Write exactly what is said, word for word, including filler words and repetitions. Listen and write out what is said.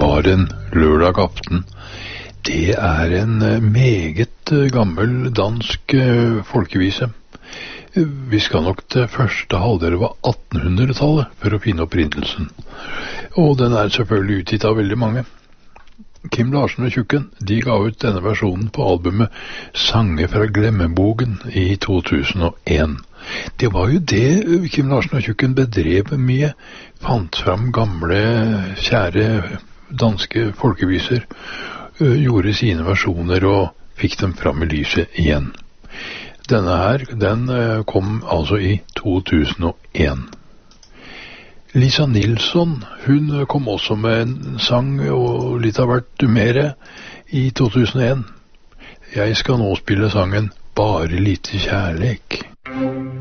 var en lørdag aften. Det er en meget gammel dansk folkevise. Vi skal nok til første halvdel av attenhundretallet for å finne opprinnelsen. Og den er selvfølgelig utgitt av veldig mange. Kim Larsen og Tjukken, de ga ut denne versjonen på albumet Sange fra Glemmebogen i to tusen og en. Det var jo det Kim Larsen og Tjukken bedrev mye, fant fram gamle, kjære danske folkeviser, gjorde sine versjoner og fikk dem fram i lyset igjen. Denne her, den kom altså i to tusen og en. Lisa Nilsson, hun kom også med en sang og litt av hvert mere i to tusen og en. Jeg skal nå spille sangen Bare lite kjærlek.